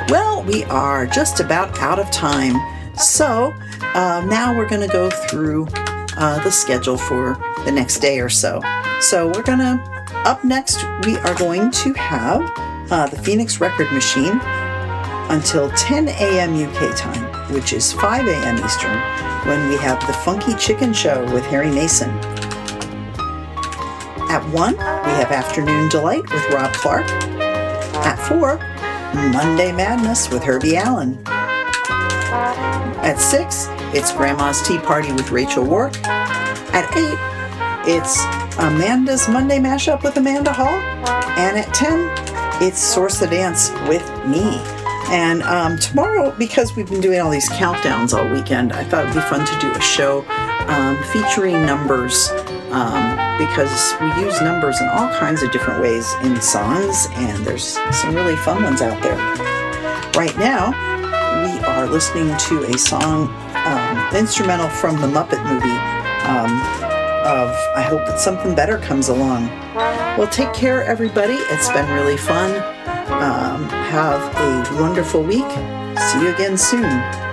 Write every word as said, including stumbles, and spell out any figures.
Well, we are just about out of time. So uh, now we're going to go through uh, the schedule for the next day or so. So we're going to, up next, we are going to have uh, the Phoenix Record Machine until ten a.m. U K time, which is five a.m. Eastern, when we have the Funky Chicken Show with Harry Mason. At one, we have Afternoon Delight with Rob Clark. At four, Monday Madness with Herbie Allen. At six, it's Grandma's Tea Party with Rachel Wark. At eight, it's Amanda's Monday Mashup with Amanda Hall. And at ten, it's Source of Dance with me. And um, tomorrow, because we've been doing all these countdowns all weekend, I thought it would be fun to do a show um, featuring numbers, um, because we use numbers in all kinds of different ways in songs, and there's some really fun ones out there. Right now, we are listening to a song, um, instrumental from the Muppet movie, um, of I Hope That Something Better Comes Along. Well, take care, everybody. It's been really fun. Um, have a wonderful week. See you again soon.